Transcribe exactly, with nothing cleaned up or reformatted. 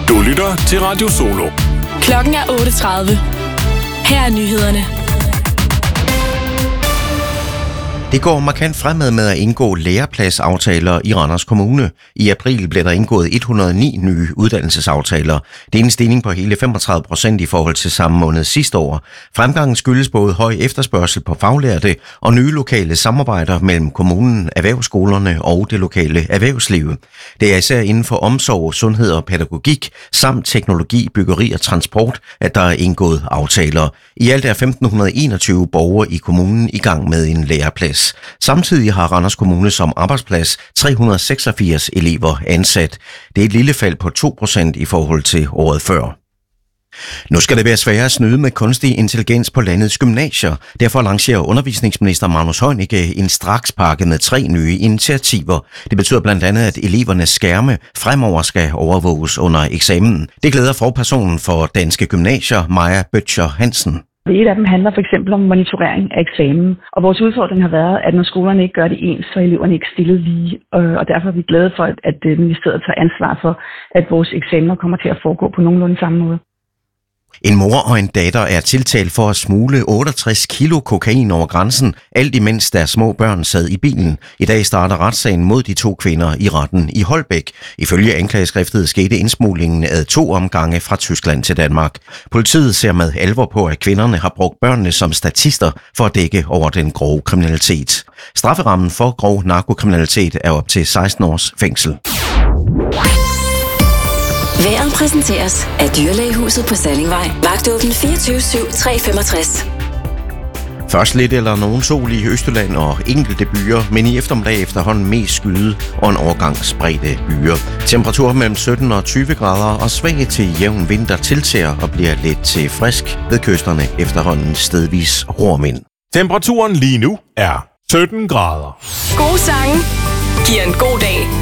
Du lytter til Radio Solo. Klokken er otte tredive. Her er nyhederne. Det går markant fremad med at indgå lærepladsaftaler i Randers Kommune. I april blev der indgået et hundrede og ni nye uddannelsesaftaler. Det er en stigning på hele femogtredive procent i forhold til samme måned sidste år. Fremgangen skyldes både høj efterspørgsel på faglærte og nye lokale samarbejder mellem kommunen, erhvervsskolerne og det lokale erhvervsliv. Det er især inden for omsorg, sundhed og pædagogik samt teknologi, byggeri og transport, at der er indgået aftaler. I alt er femten enogtyve borgere i kommunen i gang med en læreplads. Samtidig har Randers Kommune som arbejdsplads tre hundrede og seksogfirs elever ansat. Det er et lille fald på to procent i forhold til året før. Nu skal det være sværere at snyde med kunstig intelligens på landets gymnasier. Derfor lancerer undervisningsminister Magnus Heunicke en strakspakke med tre nye initiativer. Det betyder blandt andet, at elevernes skærme fremover skal overvåges under eksamen. Det glæder forpersonen for Danske Gymnasier, Maja Bøtcher Hansen. Et af dem handler for eksempel om monitorering af eksamen, og vores udfordring har været, at når skolerne ikke gør det ens, så er eleverne ikke stillet lige, og derfor er vi glade for, at ministeriet tager ansvar for, at vores eksamener kommer til at foregå på nogenlunde samme måde. En mor og en datter er tiltalt for at smugle otteogtres kilo kokain over grænsen, alt imens deres små børn sad i bilen. I dag starter retssagen mod de to kvinder i retten i Holbæk. Ifølge anklageskriftet skete indsmuglingen af to omgange fra Tyskland til Danmark. Politiet ser med alvor på, at kvinderne har brugt børnene som statister for at dække over den grove kriminalitet. Strafferammen for grov narkokriminalitet er op til seksten års fængsel. Vejret præsenteres af Dyrlægehuset på Sallingvej. Vagtåben fireogtyve syv tre femogtres. Først lidt eller nogen sol i Østjylland og enkelte byer, men i eftermiddag efterhånden mest skyde og en overgang spredte byer. Temperatur mellem sytten og tyve grader og svag til jævn vind, der tiltager og bliver lidt til frisk ved kysterne efterhånden stedvis hård vind. Temperaturen lige nu er sytten grader. Gode sange giver en god dag.